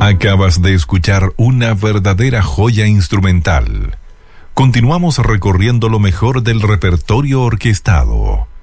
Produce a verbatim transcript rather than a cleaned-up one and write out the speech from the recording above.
Acabas de escuchar una verdadera joya instrumental. Continuamos recorriendo lo mejor del repertorio orquestado.